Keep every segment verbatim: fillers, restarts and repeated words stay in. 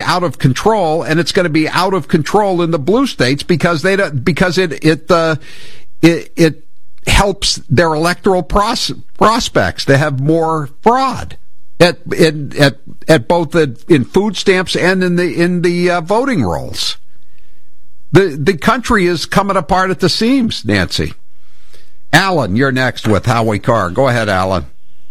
out of control, and it's going to be out of control in the blue states because they don't, because it it uh, it, it helps their electoral pros- prospects to have more fraud at in, at at both the, in food stamps and in the in the uh, voting rolls. The the country is coming apart at the seams, Nancy. Alan, you're next with Howie Carr. Go ahead, Alan.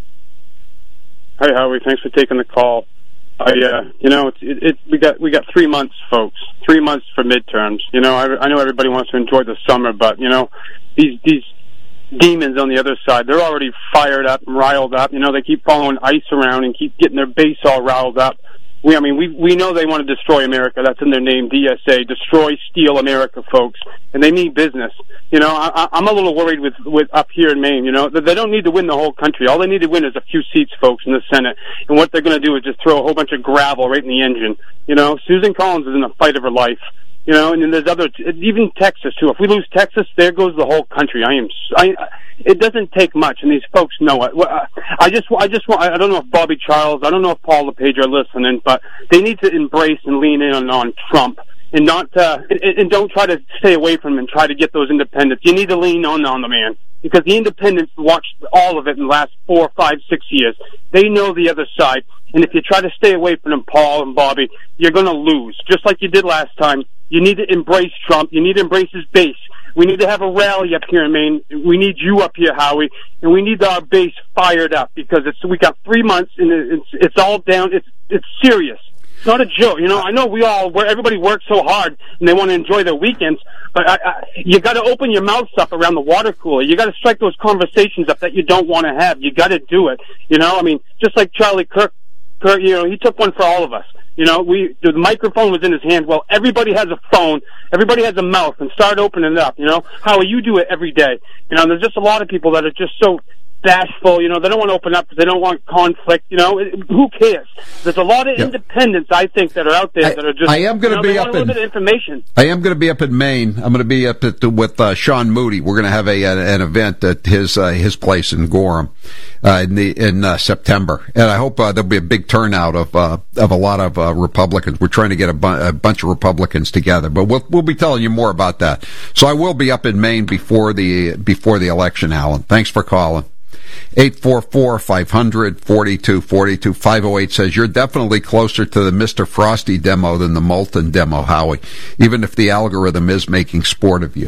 Hi, Howie. Thanks for taking the call. I, uh, you know, it, it, it, we got we got three months, folks. Three months for midterms. You know, I, I know everybody wants to enjoy the summer, but you know, these these demons on the other side, they're already fired up and riled up. You know, they keep following ICE around and keep getting their base all riled up. We, I mean, we we know they want to destroy America. That's in their name, D S A, destroy, steal America, folks. And they mean business. You know, I, I'm a little worried with, with up here in Maine. You know, they don't need to win the whole country. All they need to win is a few seats, folks, in the Senate. And what they're going to do is just throw a whole bunch of gravel right in the engine. You know, Susan Collins is in a fight of her life. You know, and then there's other, even Texas too. If we lose Texas, there goes the whole country. I am, I, it doesn't take much, and these folks know it. I just, I just want, I don't know if Bobby Charles, I don't know if Paul LePage are listening, but they need to embrace and lean in on, on Trump, and not, uh, and, and don't try to stay away from him and try to get those independents. You need to lean on on the man, because the independents watched all of it in the last four, five, six years. They know the other side, and if you try to stay away from them, Paul and Bobby, you're going to lose, just like you did last time. You need to embrace Trump. You need to embrace his base. We need to have a rally up here in Maine. We need you up here, Howie, and we need our base fired up, because it's we got three months and it's it's all down. It's it's serious. It's not a joke. You know, I know we all where everybody works so hard and they want to enjoy their weekends, but I, I, you got to open your mouths up around the water cooler. You got to strike those conversations up that you don't want to have. You got to do it. You know, I mean, just like Charlie Kirk, Kirk, you know, he took one for all of us. You know, we the microphone was in his hand. Well, everybody has a phone. Everybody has a mouth, and start opening it up. You know, Howie, you do it every day. You know, there's just a lot of people that are just so bashful. You know, they don't want to open up because they don't want conflict. You know, it, who cares? There's a lot of yep. independents, I think, that are out there I, that are just. I am going to you know, be up want a little in. bit of information. I am going to be up in Maine. I'm going to be up at the, with uh, Sean Moody. We're going to have a an, an event at his uh, his place in Gorham uh, in the in uh, September, and I hope uh, there'll be a big turnout of uh, of a lot of uh, Republicans. We're trying to get a, bu- a bunch of Republicans together, but we'll we'll be telling you more about that. So I will be up in Maine before the before the election. Alan, thanks for calling. eight four four, five hundred, forty-two forty-two. five oh eight says, you're definitely closer to the Mister Frosty demo than the Moulton demo, Howie, even if the algorithm is making sport of you.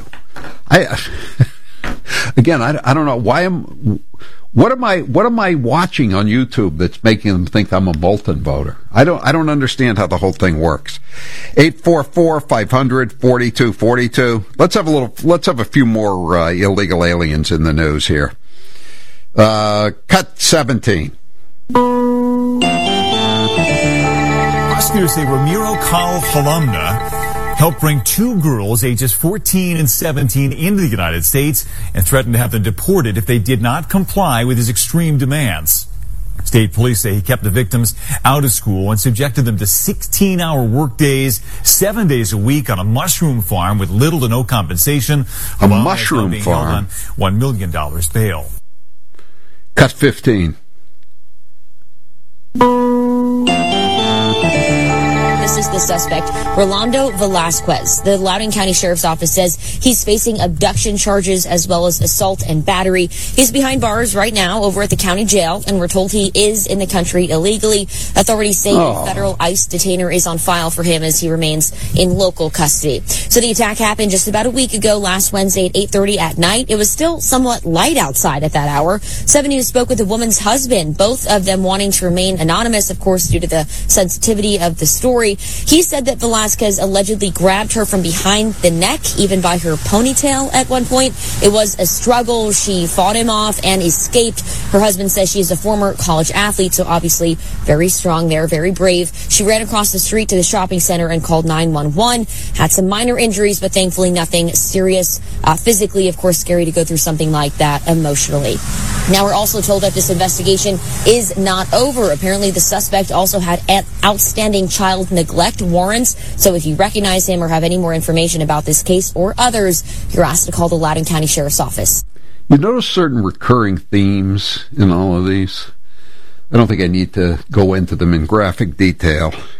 I, again, I, I don't know. Why am, what am I, what am I watching on YouTube that's making them think I'm a Moulton voter? I don't, I don't understand how the whole thing works. eight four four, five hundred, forty-two forty-two. Let's have a little, let's have a few more uh, illegal aliens in the news here. Uh, cut seventeen. Prosecutors say Ramiro Cal Halumna helped bring two girls ages fourteen and seventeen into the United States and threatened to have them deported if they did not comply with his extreme demands. State police say he kept the victims out of school and subjected them to sixteen-hour work days, seven days a week on a mushroom farm with little to no compensation. A mushroom farm? On one million dollars bail. Cut fifteen. This is the suspect, Rolando Velasquez. The Loudoun County Sheriff's Office says he's facing abduction charges as well as assault and battery. He's behind bars right now over at the county jail, and we're told he is in the country illegally. Authorities say oh. a federal ICE detainer is on file for him as he remains in local custody. So the attack happened just about a week ago, last Wednesday at eight thirty at night. It was still somewhat light outside at that hour. seven News spoke with the woman's husband, both of them wanting to remain anonymous, of course, due to the sensitivity of the story. He said that Velasquez allegedly grabbed her from behind the neck, even by her ponytail at one point. It was a struggle. She fought him off and escaped. Her husband says she is a former college athlete, so obviously very strong there, very brave. She ran across the street to the shopping center and called nine one one. Had some minor injuries, but thankfully nothing serious. Uh, physically, of course, scary to go through something like that emotionally. Now, we're also told that this investigation is not over. Apparently, the suspect also had outstanding child neglect warrants. So if you recognize him or have any more information about this case or others, you're asked to call the Loudoun County Sheriff's Office. You notice certain recurring themes in all of these? I don't think I need to go into them in graphic detail.